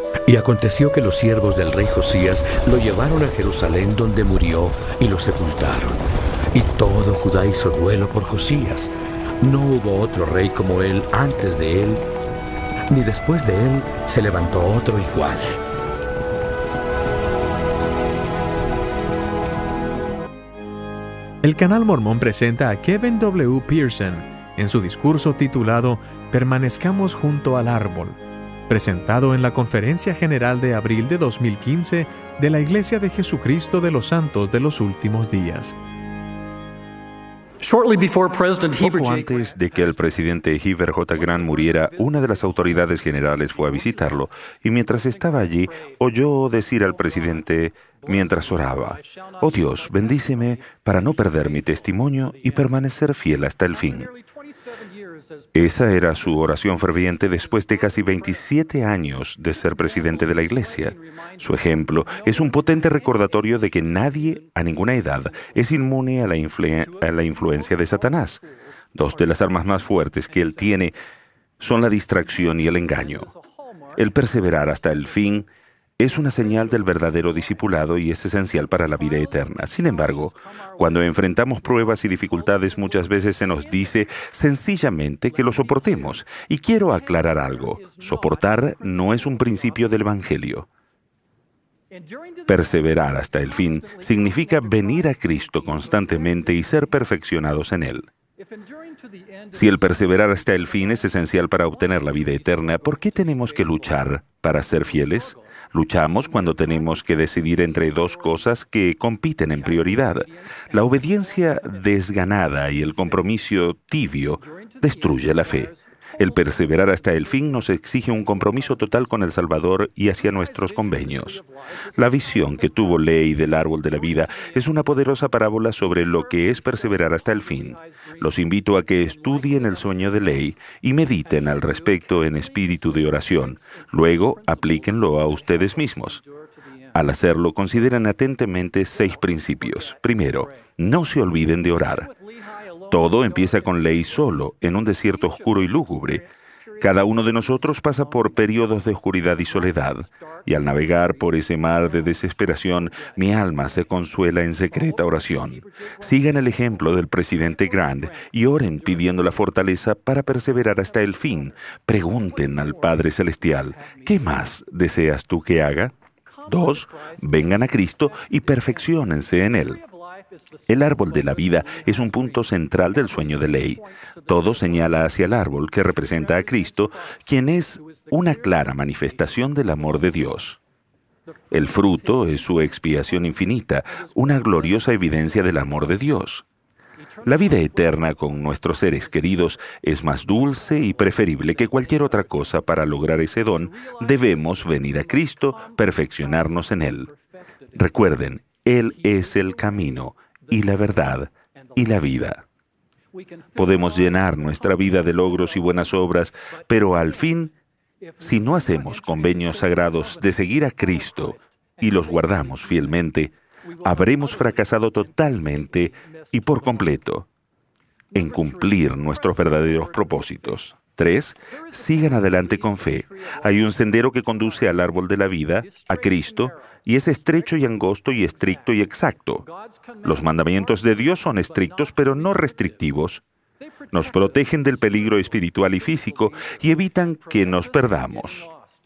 Y aconteció que los siervos del rey Josías lo llevaron a Jerusalén, donde murió, y lo sepultaron. Y todo Judá hizo duelo por Josías. No hubo otro rey como él antes de él, ni después de él se levantó otro igual. El Canal Mormón presenta a Kevin W. Pearson en su discurso titulado Permanezcamos junto al árbol, presentado en la Conferencia General de abril de 2015 de la Iglesia de Jesucristo de los Santos de los Últimos Días. Poco antes de que el presidente Heber J. Grant muriera, una de las autoridades generales fue a visitarlo, y mientras estaba allí, oyó decir al presidente, mientras oraba, «Oh Dios, bendíceme para no perder mi testimonio y permanecer fiel hasta el fin». Esa era su oración ferviente después de casi 27 años de ser presidente de la Iglesia. Su ejemplo es un potente recordatorio de que nadie, a ninguna edad, es inmune a la influencia de Satanás. Dos de las armas más fuertes que él tiene son la distracción y el engaño. El perseverar hasta el fin es una señal del verdadero discipulado y es esencial para la vida eterna. Sin embargo, cuando enfrentamos pruebas y dificultades, muchas veces se nos dice sencillamente que lo soportemos. Y quiero aclarar algo. Soportar no es un principio del Evangelio. Perseverar hasta el fin significa venir a Cristo constantemente y ser perfeccionados en Él. Si el perseverar hasta el fin es esencial para obtener la vida eterna, ¿por qué tenemos que luchar para ser fieles? Luchamos cuando tenemos que decidir entre dos cosas que compiten en prioridad. La obediencia desganada y el compromiso tibio destruye la fe. El perseverar hasta el fin nos exige un compromiso total con el Salvador y hacia nuestros convenios. La visión que tuvo Ley del árbol de la vida es una poderosa parábola sobre lo que es perseverar hasta el fin. Los invito a que estudien el sueño de Ley y mediten al respecto en espíritu de oración. Luego, aplíquenlo a ustedes mismos. Al hacerlo, consideren atentamente 6 principios. Primero, no se olviden de orar. Todo empieza con Ley solo, en un desierto oscuro y lúgubre. Cada uno de nosotros pasa por periodos de oscuridad y soledad, y al navegar por ese mar de desesperación, mi alma se consuela en secreta oración. Sigan el ejemplo del presidente Grant y oren pidiendo la fortaleza para perseverar hasta el fin. Pregunten al Padre Celestial, ¿qué más deseas tú que haga? 2. Vengan a Cristo y perfecciónense en Él. El árbol de la vida es un punto central del sueño de Ley. Todo señala hacia el árbol que representa a Cristo, quien es una clara manifestación del amor de Dios. El fruto es su expiación infinita, una gloriosa evidencia del amor de Dios. La vida eterna con nuestros seres queridos es más dulce y preferible que cualquier otra cosa. Para lograr ese don, debemos venir a Cristo, perfeccionarnos en Él. Recuerden, Él es el camino y la verdad y la vida. Podemos llenar nuestra vida de logros y buenas obras, pero al fin, si no hacemos convenios sagrados de seguir a Cristo y los guardamos fielmente, habremos fracasado totalmente y por completo en cumplir nuestros verdaderos propósitos. 3. Sigan adelante con fe. Hay un sendero que conduce al árbol de la vida, a Cristo, y es estrecho y angosto y estricto y exacto. Los mandamientos de Dios son estrictos, pero no restrictivos. Nos protegen del peligro espiritual y físico y evitan que nos perdamos.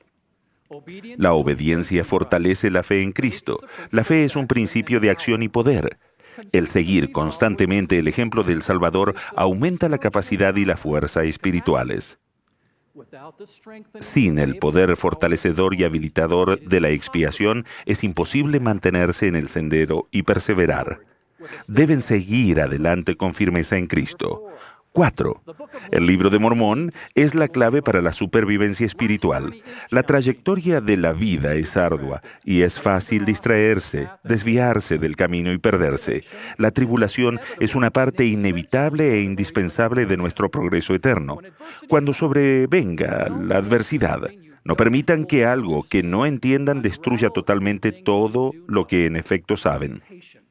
La obediencia fortalece la fe en Cristo. La fe es un principio de acción y poder. El seguir constantemente el ejemplo del Salvador aumenta la capacidad y la fuerza espirituales. Sin el poder fortalecedor y habilitador de la expiación, es imposible mantenerse en el sendero y perseverar. Deben seguir adelante con firmeza en Cristo. 4. El Libro de Mormón es la clave para la supervivencia espiritual. La trayectoria de la vida es ardua y es fácil distraerse, desviarse del camino y perderse. La tribulación es una parte inevitable e indispensable de nuestro progreso eterno. Cuando sobrevenga la adversidad, no permitan que algo que no entiendan destruya totalmente todo lo que en efecto saben.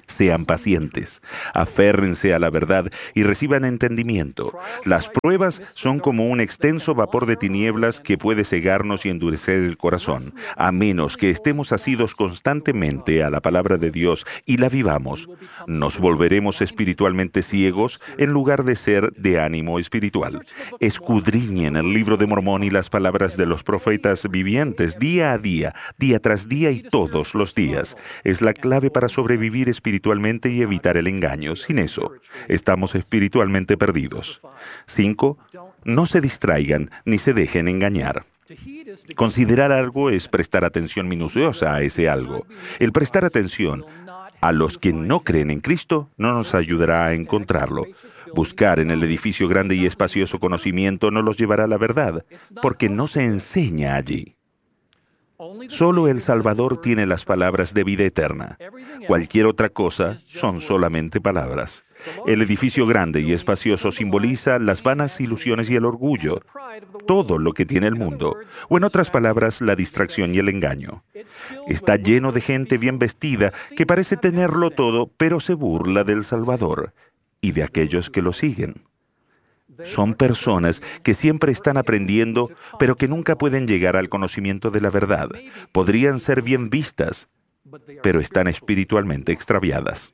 Sean pacientes, aférrense a la verdad y reciban entendimiento. Las pruebas son como un extenso vapor de tinieblas que puede cegarnos y endurecer el corazón. A menos que estemos asidos constantemente a la palabra de Dios y la vivamos, nos volveremos espiritualmente ciegos en lugar de ser de ánimo espiritual. Escudriñen el libro de Mormón y las palabras de los profetas vivientes día a día tras día y todos los días. Es la clave para sobrevivir espiritualmente y evitar el engaño. Sin eso, estamos espiritualmente perdidos. 5. No se distraigan ni se dejen engañar. Considerar algo es prestar atención minuciosa a ese algo. El prestar atención a los que no creen en Cristo no nos ayudará a encontrarlo. Buscar en el edificio grande y espacioso conocimiento no los llevará a la verdad, porque no se enseña allí. Solo el Salvador tiene las palabras de vida eterna. Cualquier otra cosa son solamente palabras. El edificio grande y espacioso simboliza las vanas ilusiones y el orgullo, todo lo que tiene el mundo, o en otras palabras, la distracción y el engaño. Está lleno de gente bien vestida que parece tenerlo todo, pero se burla del Salvador y de aquellos que lo siguen. Son personas que siempre están aprendiendo, pero que nunca pueden llegar al conocimiento de la verdad. Podrían ser bien vistas, pero están espiritualmente extraviadas.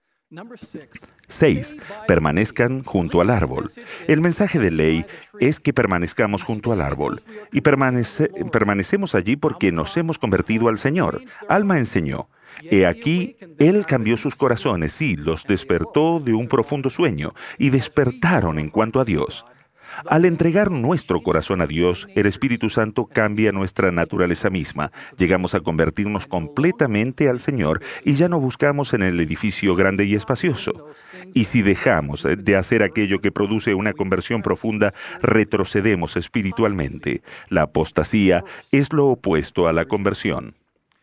6. Permanezcan junto al árbol. El mensaje de ley es que permanezcamos junto al árbol. Y permanecemos allí porque nos hemos convertido al Señor. Alma enseñó. He aquí, Él cambió sus corazones, sí, los despertó de un profundo sueño, y despertaron en cuanto a Dios. Al entregar nuestro corazón a Dios, el Espíritu Santo cambia nuestra naturaleza misma. Llegamos a convertirnos completamente al Señor y ya no buscamos en el edificio grande y espacioso. Y si dejamos de hacer aquello que produce una conversión profunda, retrocedemos espiritualmente. La apostasía es lo opuesto a la conversión.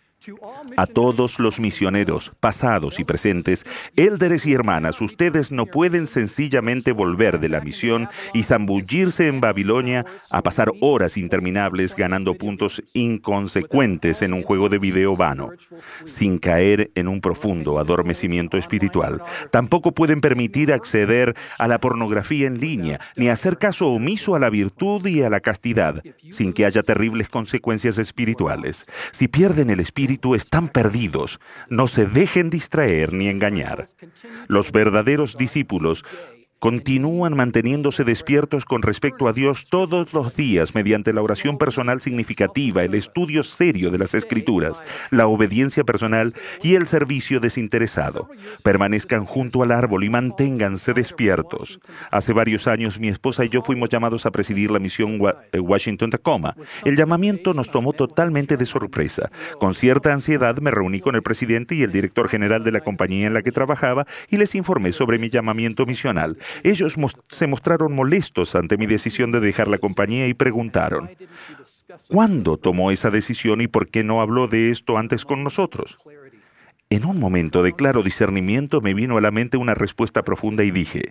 A todos los misioneros, pasados y presentes, élderes y hermanas, ustedes no pueden sencillamente volver de la misión y zambullirse en Babilonia a pasar horas interminables ganando puntos inconsecuentes en un juego de video vano, sin caer en un profundo adormecimiento espiritual. Tampoco pueden permitir acceder a la pornografía en línea, ni hacer caso omiso a la virtud y a la castidad, sin que haya terribles consecuencias espirituales. Si pierden el espíritu, están perdidos. No se dejen distraer ni engañar. Los verdaderos discípulos continúan manteniéndose despiertos con respecto a Dios todos los días mediante la oración personal significativa, el estudio serio de las Escrituras, la obediencia personal y el servicio desinteresado. Permanezcan junto al árbol y manténganse despiertos. Hace varios años mi esposa y yo fuimos llamados a presidir la misión Washington-Tacoma. El llamamiento nos tomó totalmente de sorpresa. Con cierta ansiedad me reuní con el presidente y el director general de la compañía en la que trabajaba y les informé sobre mi llamamiento misional. Ellos se mostraron molestos ante mi decisión de dejar la compañía y preguntaron, ¿cuándo tomó esa decisión y por qué no habló de esto antes con nosotros? En un momento de claro discernimiento me vino a la mente una respuesta profunda y dije,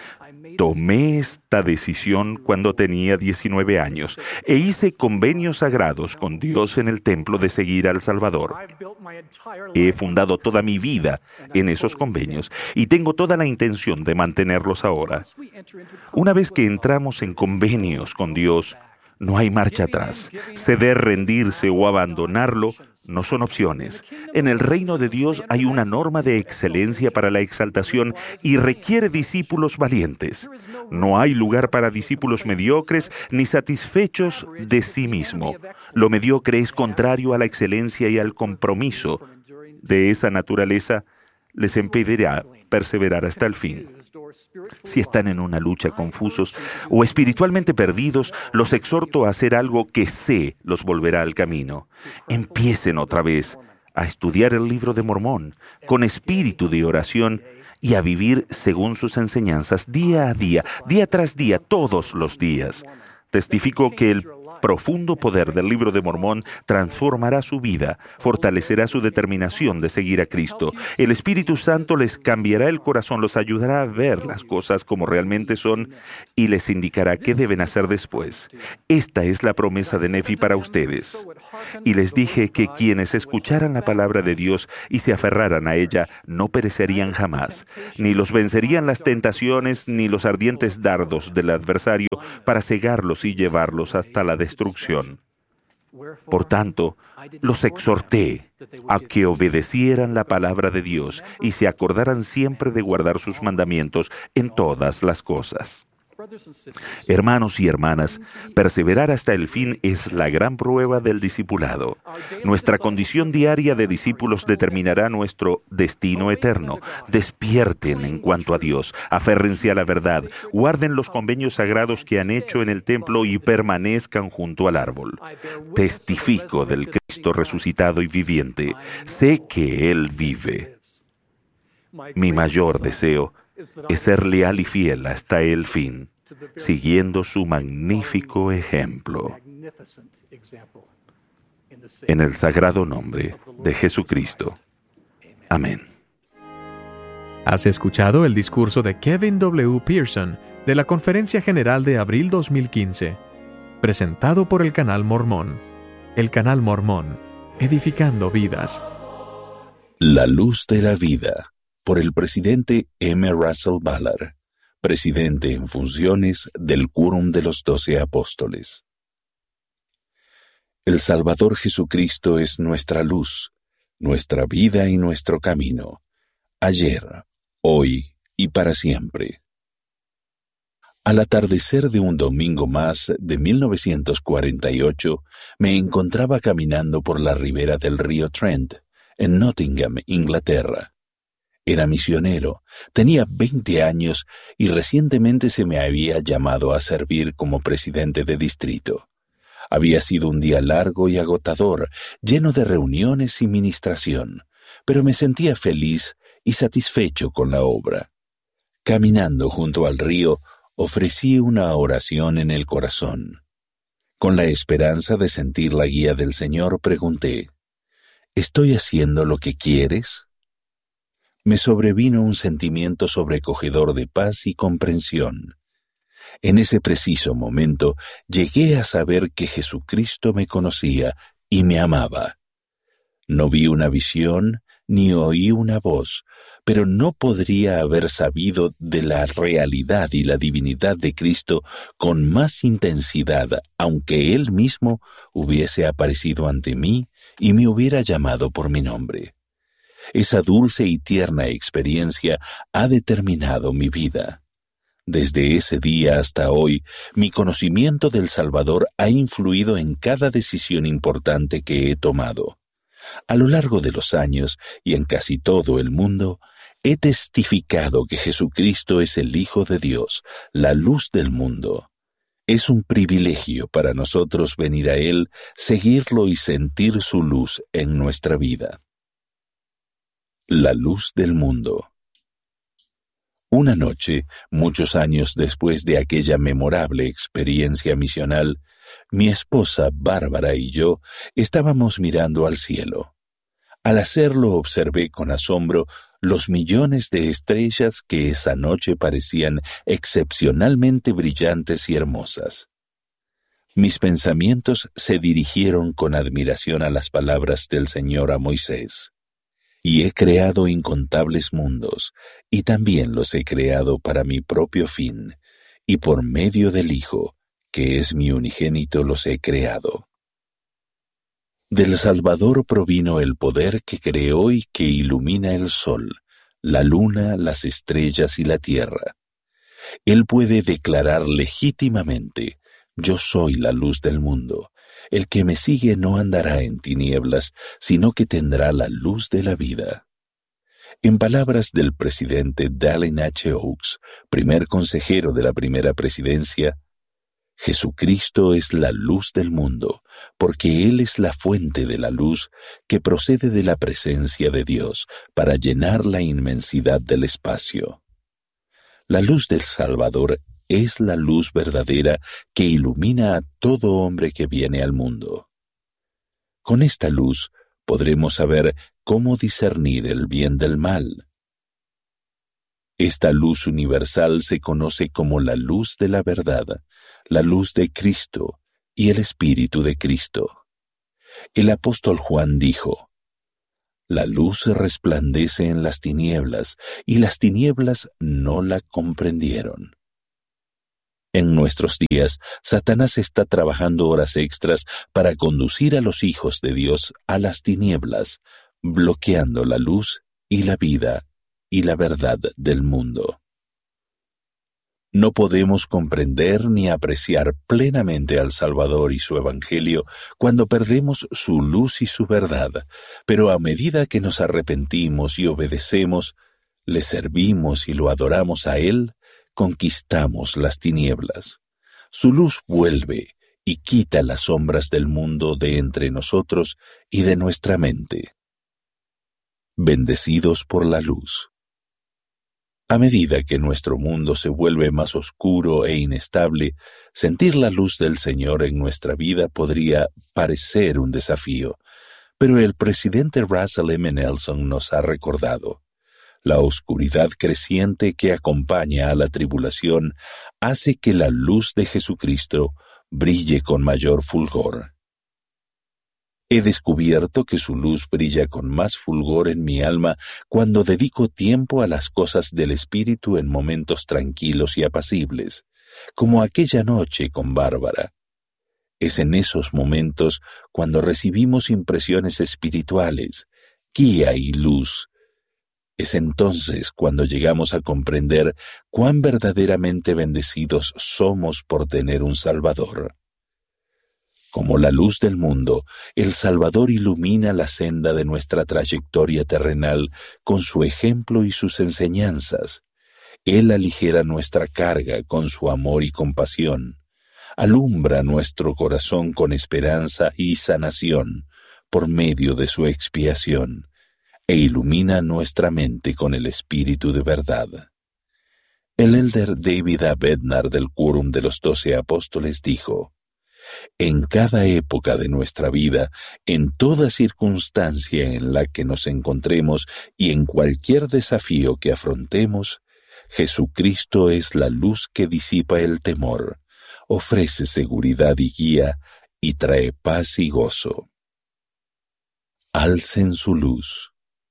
tomé esta decisión cuando tenía 19 años e hice convenios sagrados con Dios en el templo de seguir al Salvador. He fundado toda mi vida en esos convenios y tengo toda la intención de mantenerlos ahora. Una vez que entramos en convenios con Dios, no hay marcha atrás. Ceder, rendirse o abandonarlo no son opciones. En el reino de Dios hay una norma de excelencia para la exaltación y requiere discípulos valientes. No hay lugar para discípulos mediocres ni satisfechos de sí mismo. Lo mediocre es contrario a la excelencia y al compromiso. De esa naturaleza les impedirá perseverar hasta el fin. Si están en una lucha confusos o espiritualmente perdidos, los exhorto a hacer algo que sé los volverá al camino. Empiecen otra vez a estudiar el libro de Mormón con espíritu de oración y a vivir según sus enseñanzas día a día, día tras día, todos los días. Testifico que el profundo poder del Libro de Mormón transformará su vida, fortalecerá su determinación de seguir a Cristo. El Espíritu Santo les cambiará el corazón, los ayudará a ver las cosas como realmente son y les indicará qué deben hacer después. Esta es la promesa de Nefi para ustedes. Y les dije que quienes escucharan la palabra de Dios y se aferraran a ella no perecerían jamás, ni los vencerían las tentaciones ni los ardientes dardos del adversario para cegarlos y llevarlos hasta la destrucción. Por tanto, los exhorté a que obedecieran la palabra de Dios y se acordaran siempre de guardar sus mandamientos en todas las cosas. Hermanos y hermanas, perseverar hasta el fin es la gran prueba del discipulado. Nuestra condición diaria de discípulos determinará nuestro destino eterno. Despierten en cuanto a Dios, aférrense a la verdad, guarden los convenios sagrados que han hecho en el templo y permanezcan junto al árbol. Testifico del Cristo resucitado y viviente. Sé que Él vive. Mi mayor deseo es ser leal y fiel hasta el fin, siguiendo su magnífico ejemplo. En el sagrado nombre de Jesucristo. Amén. Has escuchado el discurso de Kevin W. Pearson de la Conferencia General de abril 2015, presentado por el Canal Mormón. El Canal Mormón, edificando vidas. La luz de la vida, por el presidente M. Russell Ballard, presidente en funciones del Quórum de los 12 Apóstoles. El Salvador Jesucristo es nuestra luz, nuestra vida y nuestro camino, ayer, hoy y para siempre. Al atardecer de un domingo más de 1948, me encontraba caminando por la ribera del río Trent, en Nottingham, Inglaterra. Era misionero, tenía 20 años y recientemente se me había llamado a servir como presidente de distrito. Había sido un día largo y agotador, lleno de reuniones y ministración, pero me sentía feliz y satisfecho con la obra. Caminando junto al río, ofrecí una oración en el corazón. Con la esperanza de sentir la guía del Señor, pregunté: ¿estoy haciendo lo que quieres? Me sobrevino un sentimiento sobrecogedor de paz y comprensión. En ese preciso momento llegué a saber que Jesucristo me conocía y me amaba. No vi una visión ni oí una voz, pero no podría haber sabido de la realidad y la divinidad de Cristo con más intensidad, aunque Él mismo hubiese aparecido ante mí y me hubiera llamado por mi nombre. Esa dulce y tierna experiencia ha determinado mi vida. Desde ese día hasta hoy, mi conocimiento del Salvador ha influido en cada decisión importante que he tomado. A lo largo de los años y en casi todo el mundo, he testificado que Jesucristo es el Hijo de Dios, la luz del mundo. Es un privilegio para nosotros venir a Él, seguirlo y sentir su luz en nuestra vida. La luz del mundo. Una noche, muchos años después de aquella memorable experiencia misional, mi esposa Bárbara y yo estábamos mirando al cielo. Al hacerlo observé con asombro los millones de estrellas que esa noche parecían excepcionalmente brillantes y hermosas. Mis pensamientos se dirigieron con admiración a las palabras del Señor a Moisés. Y he creado incontables mundos, y también los he creado para mi propio fin, y por medio del Hijo, que es mi unigénito, los he creado. Del Salvador provino el poder que creó y que ilumina el sol, la luna, las estrellas y la tierra. Él puede declarar legítimamente: yo soy la luz del mundo. El que me sigue no andará en tinieblas, sino que tendrá la luz de la vida. En palabras del presidente Dallin H. Oaks, primer consejero de la primera presidencia, Jesucristo es la luz del mundo, porque Él es la fuente de la luz que procede de la presencia de Dios para llenar la inmensidad del espacio. La luz del Salvador es la luz verdadera que ilumina a todo hombre que viene al mundo. Con esta luz podremos saber cómo discernir el bien del mal. Esta luz universal se conoce como la luz de la verdad, la luz de Cristo y el Espíritu de Cristo. El apóstol Juan dijo: «La luz resplandece en las tinieblas, y las tinieblas no la comprendieron». En nuestros días, Satanás está trabajando horas extras para conducir a los hijos de Dios a las tinieblas, bloqueando la luz y la vida y la verdad del mundo. No podemos comprender ni apreciar plenamente al Salvador y su Evangelio cuando perdemos su luz y su verdad, pero a medida que nos arrepentimos y obedecemos, le servimos y lo adoramos a Él, conquistamos las tinieblas. Su luz vuelve y quita las sombras del mundo de entre nosotros y de nuestra mente. Bendecidos por la luz. A medida que nuestro mundo se vuelve más oscuro e inestable, sentir la luz del Señor en nuestra vida podría parecer un desafío, pero el presidente Russell M. Nelson nos ha recordado: la oscuridad creciente que acompaña a la tribulación hace que la luz de Jesucristo brille con mayor fulgor. He descubierto que su luz brilla con más fulgor en mi alma cuando dedico tiempo a las cosas del Espíritu en momentos tranquilos y apacibles, como aquella noche con Bárbara. Es en esos momentos cuando recibimos impresiones espirituales, guía y luz. Es entonces cuando llegamos a comprender cuán verdaderamente bendecidos somos por tener un Salvador. Como la luz del mundo, el Salvador ilumina la senda de nuestra trayectoria terrenal con su ejemplo y sus enseñanzas. Él aligera nuestra carga con su amor y compasión, alumbra nuestro corazón con esperanza y sanación por medio de su expiación, e ilumina nuestra mente con el Espíritu de verdad. El elder David A. Bednar del Quórum de los 12 Apóstoles dijo: «En cada época de nuestra vida, en toda circunstancia en la que nos encontremos y en cualquier desafío que afrontemos, Jesucristo es la luz que disipa el temor, ofrece seguridad y guía, y trae paz y gozo». Alcen su luz.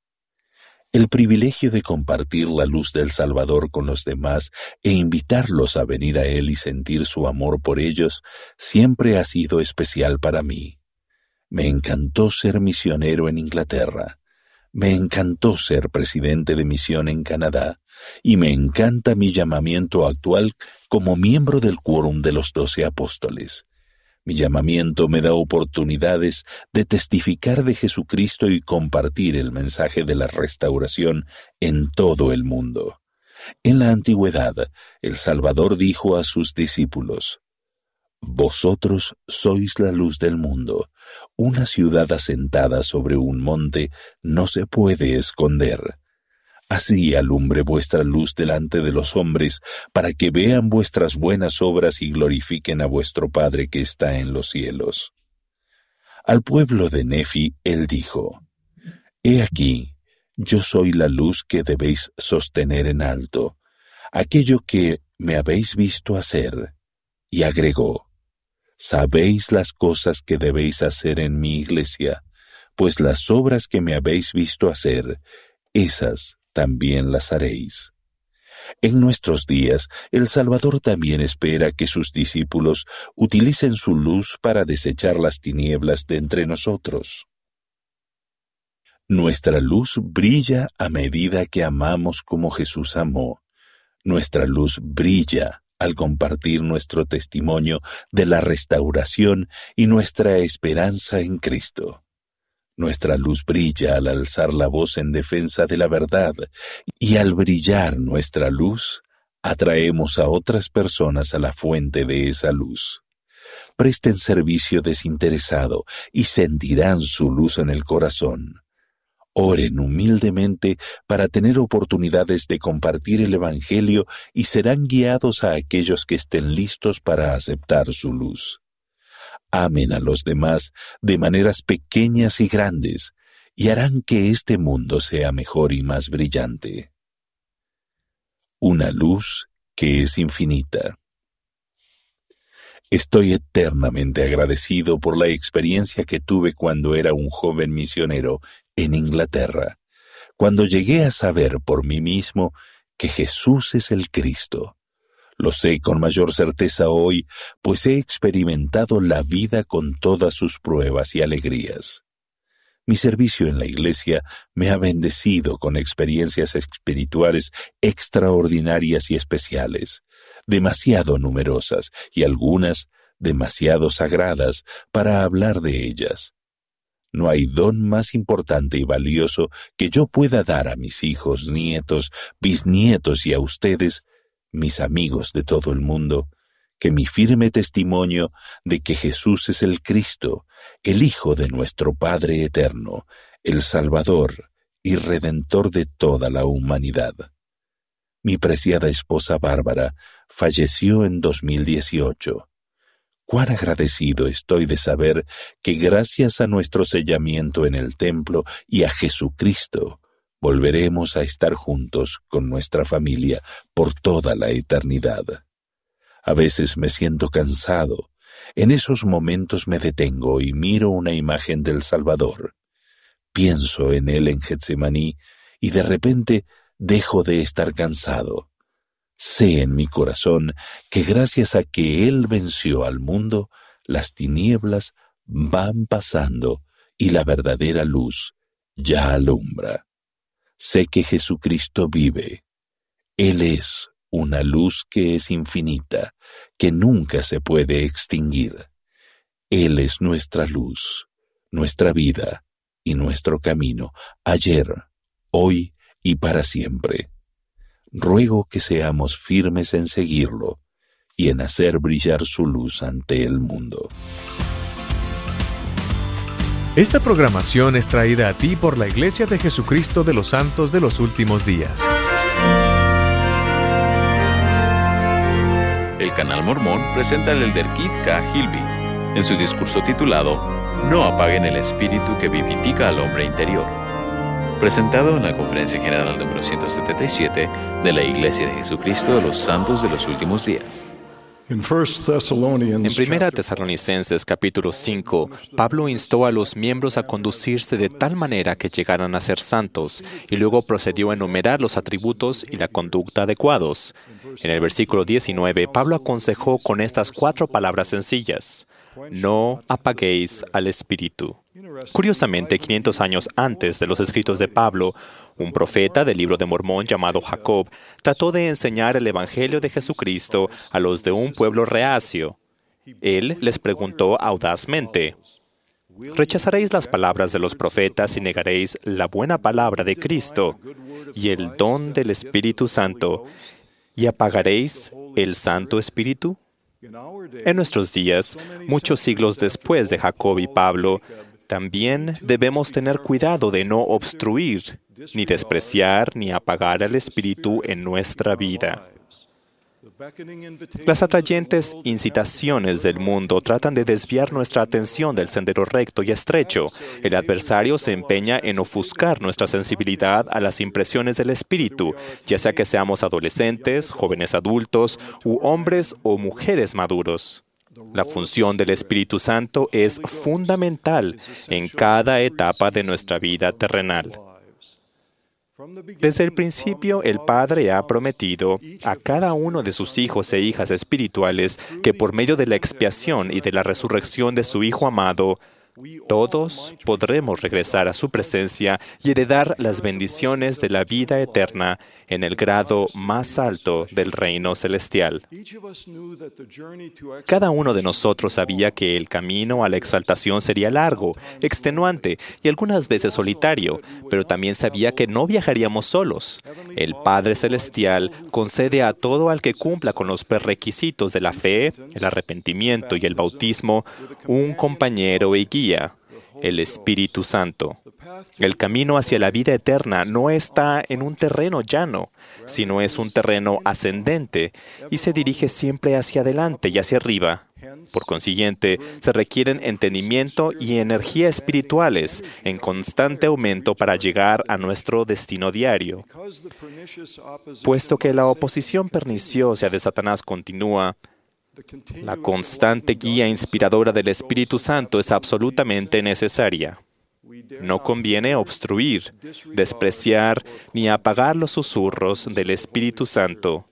El privilegio de compartir la luz del Salvador con los demás e invitarlos a venir a Él y sentir su amor por ellos siempre ha sido especial para mí. Me encantó ser misionero en Inglaterra, me encantó ser presidente de misión en Canadá, y me encanta mi llamamiento actual como miembro del Quórum de los 12 Apóstoles. Mi llamamiento me da oportunidades de testificar de Jesucristo y compartir el mensaje de la restauración en todo el mundo. En la antigüedad, el Salvador dijo a sus discípulos: «Vosotros sois la luz del mundo. Una ciudad asentada sobre un monte no se puede esconder. Así alumbre vuestra luz delante de los hombres, para que vean vuestras buenas obras y glorifiquen a vuestro Padre que está en los cielos». Al pueblo de Nefi él dijo: «He aquí, yo soy la luz que debéis sostener en alto, aquello que me habéis visto hacer». Y agregó: «Sabéis las cosas que debéis hacer en mi iglesia, pues las obras que me habéis visto hacer, esas también las haréis». En nuestros días, el Salvador también espera que sus discípulos utilicen su luz para desechar las tinieblas de entre nosotros. Nuestra luz brilla a medida que amamos como Jesús amó. Nuestra luz brilla al compartir nuestro testimonio de la restauración y nuestra esperanza en Cristo. Nuestra luz brilla al alzar la voz en defensa de la verdad, y al brillar nuestra luz, atraemos a otras personas a la fuente de esa luz. Presten servicio desinteresado y sentirán su luz en el corazón. Oren humildemente para tener oportunidades de compartir el Evangelio y serán guiados a aquellos que estén listos para aceptar su luz. Amen a los demás de maneras pequeñas y grandes y harán que este mundo sea mejor y más brillante. Una luz que es infinita. Estoy eternamente agradecido por la experiencia que tuve cuando era un joven misionero en Inglaterra, cuando llegué a saber por mí mismo que Jesús es el Cristo. Lo sé con mayor certeza hoy, pues he experimentado la vida con todas sus pruebas y alegrías. Mi servicio en la iglesia me ha bendecido con experiencias espirituales extraordinarias y especiales, demasiado numerosas y algunas demasiado sagradas para hablar de ellas. No hay don más importante y valioso que yo pueda dar a mis hijos, nietos, bisnietos y a ustedes, mis amigos de todo el mundo, que mi firme testimonio de que Jesús es el Cristo, el Hijo de nuestro Padre eterno, el Salvador y Redentor de toda la humanidad. Mi preciada esposa Bárbara falleció en 2018. Cuán agradecido estoy de saber que gracias a nuestro sellamiento en el templo y a Jesucristo, volveremos a estar juntos con nuestra familia por toda la eternidad. A veces me siento cansado. En esos momentos me detengo y miro una imagen del Salvador. Pienso en Él en Getsemaní y de repente dejo de estar cansado. Sé en mi corazón que gracias a que Él venció al mundo, las tinieblas van pasando y la verdadera luz ya alumbra. Sé que Jesucristo vive. Él es una luz que es infinita, que nunca se puede extinguir. Él es nuestra luz, nuestra vida y nuestro camino, ayer, hoy y para siempre. Ruego que seamos firmes en seguirlo y en hacer brillar su luz ante el mundo. Esta programación es traída a ti por la Iglesia de Jesucristo de los Santos de los Últimos Días. El Canal Mormón presenta al elder Keith K. Hilby en su discurso titulado No apaguen el espíritu que vivifica al hombre interior, presentado en la Conferencia General número 177 de la Iglesia de Jesucristo de los Santos de los Últimos Días. En 1 Tesalonicenses capítulo 5, Pablo instó a los miembros a conducirse de tal manera que llegaran a ser santos, y luego procedió a enumerar los atributos y la conducta adecuados. En el versículo 19, Pablo aconsejó con estas 4 palabras sencillas: no apaguéis al espíritu. Curiosamente, 500 años antes de los escritos de Pablo, un profeta del libro de Mormón llamado Jacob trató de enseñar el Evangelio de Jesucristo a los de un pueblo reacio. Él les preguntó audazmente: ¿rechazaréis las palabras de los profetas y negaréis la buena palabra de Cristo y el don del Espíritu Santo y apagaréis el Santo Espíritu? En nuestros días, muchos siglos después de Jacob y Pablo, también debemos tener cuidado de no obstruir, ni despreciar, ni apagar al Espíritu en nuestra vida. Las atrayentes incitaciones del mundo tratan de desviar nuestra atención del sendero recto y estrecho. El adversario se empeña en ofuscar nuestra sensibilidad a las impresiones del Espíritu, ya sea que seamos adolescentes, jóvenes adultos, u hombres o mujeres maduros. La función del Espíritu Santo es fundamental en cada etapa de nuestra vida terrenal. Desde el principio, el Padre ha prometido a cada uno de sus hijos e hijas espirituales que por medio de la expiación y de la resurrección de su Hijo amado, todos podremos regresar a su presencia y heredar las bendiciones de la vida eterna en el grado más alto del reino celestial. Cada uno de nosotros sabía que el camino a la exaltación sería largo, extenuante y algunas veces solitario, pero también sabía que no viajaríamos solos. El Padre Celestial concede a todo al que cumpla con los prerequisitos de la fe, el arrepentimiento y el bautismo, un compañero y guía, el Espíritu Santo. El camino hacia la vida eterna no está en un terreno llano, sino es un terreno ascendente y se dirige siempre hacia adelante y hacia arriba. Por consiguiente, se requieren entendimiento y energía espirituales en constante aumento para llegar a nuestro destino diario. Puesto que la oposición perniciosa de Satanás continúa, la constante guía inspiradora del Espíritu Santo es absolutamente necesaria. No conviene obstruir, despreciar ni apagar los susurros del Espíritu Santo.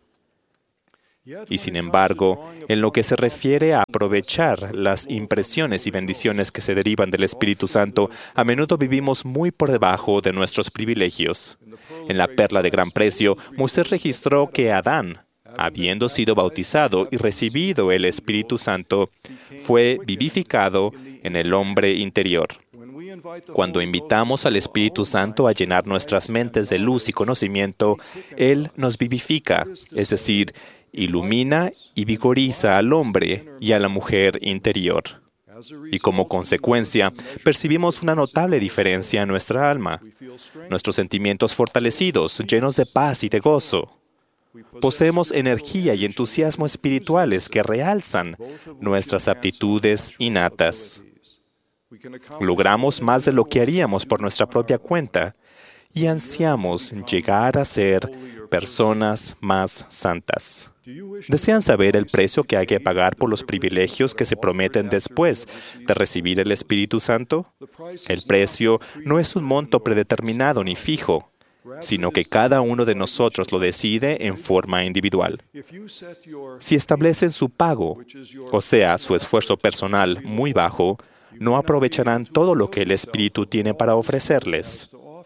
Y sin embargo, en lo que se refiere a aprovechar las impresiones y bendiciones que se derivan del Espíritu Santo, a menudo vivimos muy por debajo de nuestros privilegios. En la perla de gran precio, Moisés registró que Adán, habiendo sido bautizado y recibido el Espíritu Santo, fue vivificado en el hombre interior. Cuando invitamos al Espíritu Santo a llenar nuestras mentes de luz y conocimiento, Él nos vivifica, es decir, ilumina y vigoriza al hombre y a la mujer interior. Y como consecuencia, percibimos una notable diferencia en nuestra alma. Nuestros sentimientos fortalecidos, llenos de paz y de gozo. Poseemos energía y entusiasmo espirituales que realzan nuestras aptitudes innatas. Logramos más de lo que haríamos por nuestra propia cuenta y ansiamos llegar a ser personas más santas. ¿Desean saber el precio que hay que pagar por los privilegios que se prometen después de recibir el Espíritu Santo? El precio no es un monto predeterminado ni fijo, sino que cada uno de nosotros lo decide en forma individual. Si establecen su pago, o sea, su esfuerzo personal muy bajo, no aprovecharán todo lo que el Espíritu tiene para ofrecerles.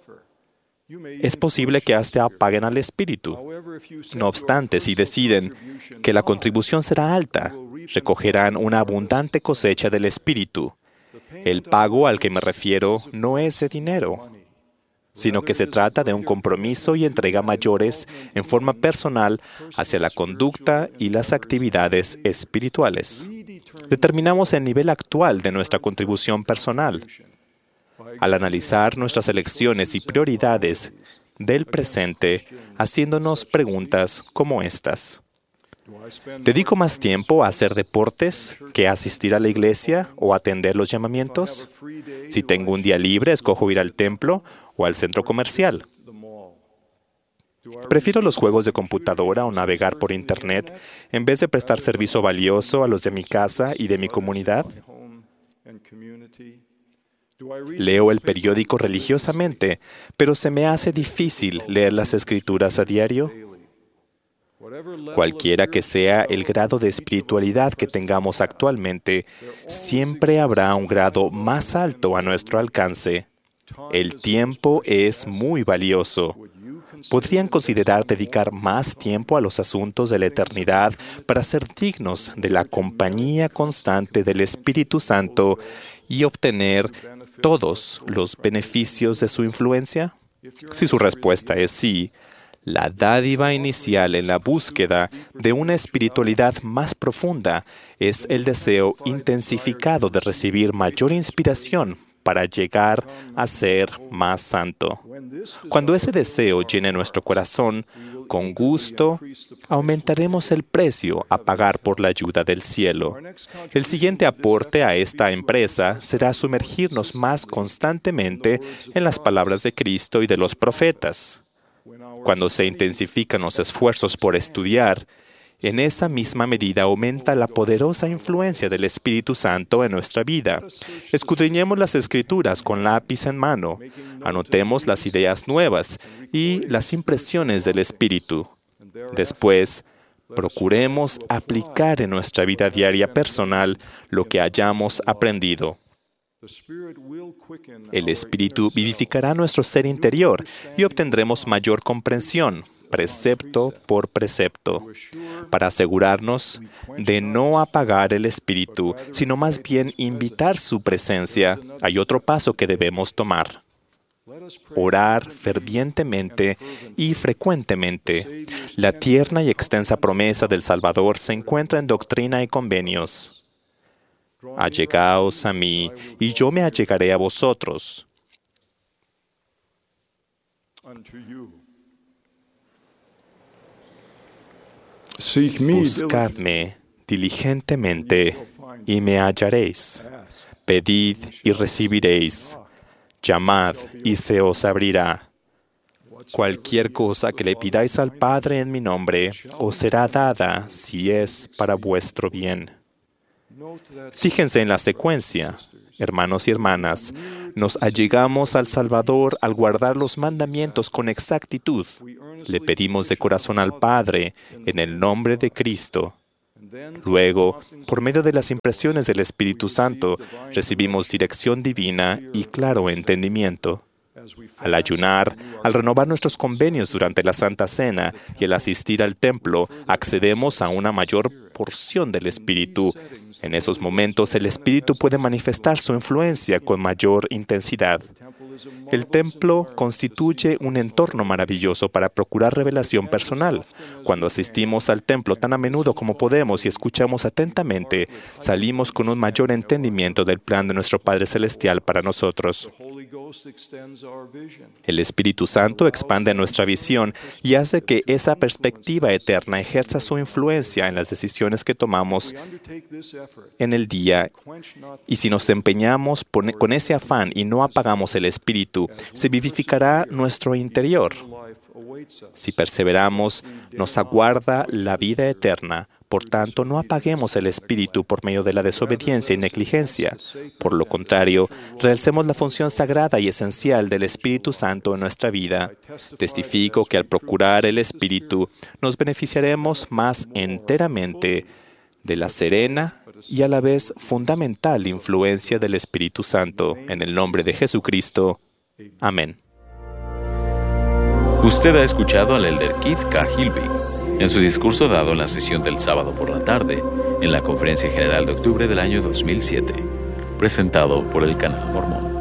Es posible que hasta paguen al Espíritu. No obstante, si deciden que la contribución será alta, recogerán una abundante cosecha del Espíritu. El pago al que me refiero no es de dinero, sino que se trata de un compromiso y entrega mayores en forma personal hacia la conducta y las actividades espirituales. Determinamos el nivel actual de nuestra contribución personal al analizar nuestras elecciones y prioridades del presente, haciéndonos preguntas como estas. ¿Dedico más tiempo a hacer deportes que a asistir a la iglesia o atender los llamamientos? Si tengo un día libre, escojo ir al templo o al centro comercial. ¿Prefiero los juegos de computadora o navegar por Internet en vez de prestar servicio valioso a los de mi casa y de mi comunidad? Leo el periódico religiosamente, pero se me hace difícil leer las Escrituras a diario. Cualquiera que sea el grado de espiritualidad que tengamos actualmente, siempre habrá un grado más alto a nuestro alcance. El tiempo es muy valioso. ¿Podrían considerar dedicar más tiempo a los asuntos de la eternidad para ser dignos de la compañía constante del Espíritu Santo y obtener todos los beneficios de su influencia? Si su respuesta es sí, la dádiva inicial en la búsqueda de una espiritualidad más profunda es el deseo intensificado de recibir mayor inspiración para llegar a ser más santo. Cuando ese deseo llene nuestro corazón, con gusto, aumentaremos el precio a pagar por la ayuda del cielo. El siguiente aporte a esta empresa será sumergirnos más constantemente en las palabras de Cristo y de los profetas. Cuando se intensifican los esfuerzos por estudiar, en esa misma medida aumenta la poderosa influencia del Espíritu Santo en nuestra vida. Escudriñemos las Escrituras con lápiz en mano, anotemos las ideas nuevas y las impresiones del Espíritu. Después, procuremos aplicar en nuestra vida diaria personal lo que hayamos aprendido. El Espíritu vivificará nuestro ser interior y obtendremos mayor comprensión, precepto por precepto, para asegurarnos de no apagar el Espíritu, sino más bien invitar su presencia. Hay otro paso que debemos tomar: orar fervientemente y frecuentemente. La tierna y extensa promesa del Salvador se encuentra en Doctrina y Convenios. Allegaos a mí, y yo me allegaré a vosotros. Buscadme diligentemente y me hallaréis. Pedid y recibiréis. Llamad y se os abrirá. Cualquier cosa que le pidáis al Padre en mi nombre, os será dada si es para vuestro bien. Fíjense en la secuencia, hermanos y hermanas. Nos allegamos al Salvador al guardar los mandamientos con exactitud. Le pedimos de corazón al Padre en el nombre de Cristo. Luego, por medio de las impresiones del Espíritu Santo, recibimos dirección divina y claro entendimiento. Al ayunar, al renovar nuestros convenios durante la Santa Cena y al asistir al templo, accedemos a una mayor porción del Espíritu. En esos momentos, el Espíritu puede manifestar su influencia con mayor intensidad. El templo constituye un entorno maravilloso para procurar revelación personal. Cuando asistimos al templo tan a menudo como podemos y escuchamos atentamente, salimos con un mayor entendimiento del plan de nuestro Padre Celestial para nosotros. El Espíritu Santo expande nuestra visión y hace que esa perspectiva eterna ejerza su influencia en las decisiones que tomamos en el día. Y si nos empeñamos con ese afán y no apagamos el Espíritu, se vivificará nuestro interior. Si perseveramos, nos aguarda la vida eterna. Por tanto, no apaguemos el Espíritu por medio de la desobediencia y negligencia. Por lo contrario, realcemos la función sagrada y esencial del Espíritu Santo en nuestra vida. Testifico que al procurar el Espíritu, nos beneficiaremos más enteramente de la serena y a la vez fundamental influencia del Espíritu Santo. En el nombre de Jesucristo. Amén. Usted ha escuchado al elder Keith K. Hilby en su discurso dado en la sesión del sábado por la tarde en la Conferencia General de octubre del año 2007, presentado por el Canal Mormón.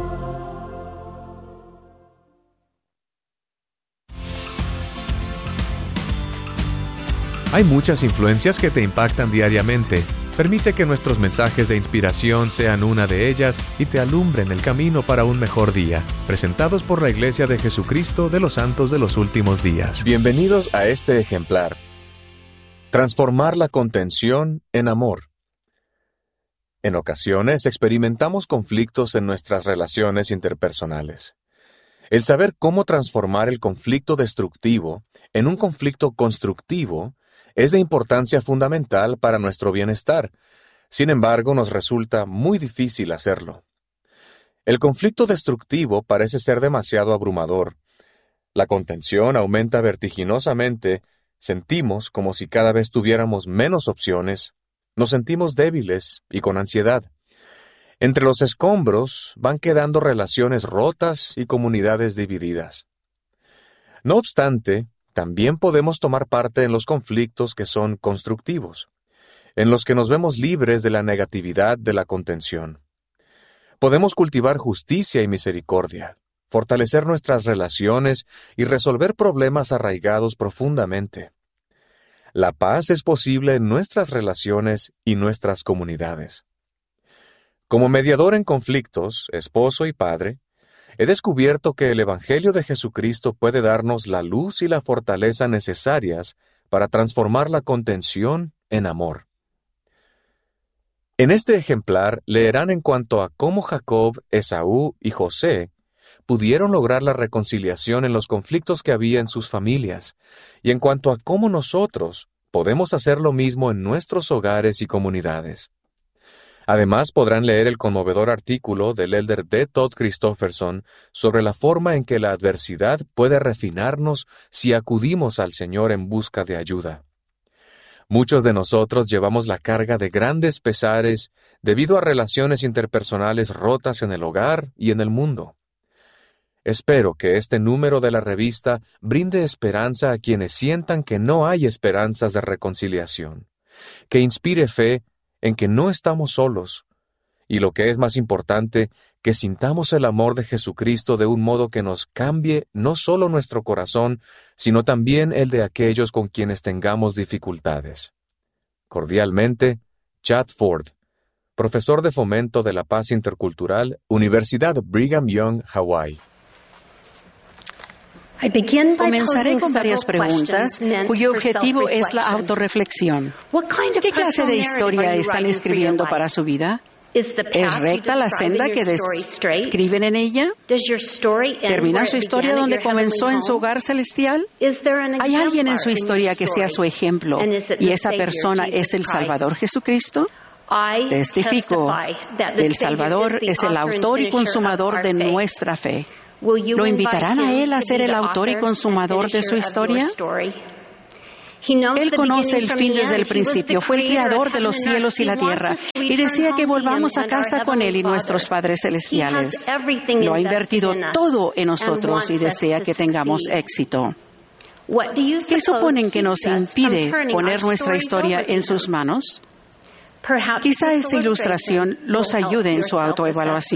Hay muchas influencias que te impactan diariamente. Permite que nuestros mensajes de inspiración sean una de ellas y te alumbren el camino para un mejor día. Presentados por la Iglesia de Jesucristo de los Santos de los Últimos Días. Bienvenidos a este ejemplar. Transformar la contención en amor. En ocasiones experimentamos conflictos en nuestras relaciones interpersonales. El saber cómo transformar el conflicto destructivo en un conflicto constructivo es de importancia fundamental para nuestro bienestar. Sin embargo, nos resulta muy difícil hacerlo. El conflicto destructivo parece ser demasiado abrumador. La contención aumenta vertiginosamente, sentimos como si cada vez tuviéramos menos opciones, nos sentimos débiles y con ansiedad. Entre los escombros van quedando relaciones rotas y comunidades divididas. No obstante, también podemos tomar parte en los conflictos que son constructivos, en los que nos vemos libres de la negatividad de la contención. Podemos cultivar justicia y misericordia, fortalecer nuestras relaciones y resolver problemas arraigados profundamente. La paz es posible en nuestras relaciones y nuestras comunidades. Como mediador en conflictos, esposo y padre, he descubierto que el Evangelio de Jesucristo puede darnos la luz y la fortaleza necesarias para transformar la contención en amor. En este ejemplar leerán en cuanto a cómo Jacob, Esaú y José pudieron lograr la reconciliación en los conflictos que había en sus familias, y en cuanto a cómo nosotros podemos hacer lo mismo en nuestros hogares y comunidades. Además, podrán leer el conmovedor artículo del elder D. Todd Christofferson sobre la forma en que la adversidad puede refinarnos si acudimos al Señor en busca de ayuda. Muchos de nosotros llevamos la carga de grandes pesares debido a relaciones interpersonales rotas en el hogar y en el mundo. Espero que este número de la revista brinde esperanza a quienes sientan que no hay esperanzas de reconciliación, que inspire fe en que no estamos solos, y lo que es más importante, que sintamos el amor de Jesucristo de un modo que nos cambie no solo nuestro corazón, sino también el de aquellos con quienes tengamos dificultades. Cordialmente, Chad Ford, profesor de Fomento de la Paz Intercultural, Universidad Brigham Young, Hawái. Comenzaré con varias preguntas cuyo objetivo es la autorreflexión. ¿Qué clase de historia están escribiendo para su vida? ¿Es recta la senda que describen en ella? ¿Termina su historia donde comenzó en su hogar celestial? ¿Hay alguien en su historia que sea su ejemplo y esa persona es el Salvador Jesucristo? Testifico que el Salvador es el autor y consumador de nuestra fe. ¿Lo invitarán a Él a ser el autor y consumador de su historia? Él conoce el fin desde el principio, fue el creador de los cielos y la tierra, y desea que volvamos a casa con Él y nuestros padres celestiales. Lo ha invertido todo en nosotros y desea que tengamos éxito. ¿Qué suponen que nos impide poner nuestra historia en sus manos? Quizá esta ilustración los ayude en su autoevaluación.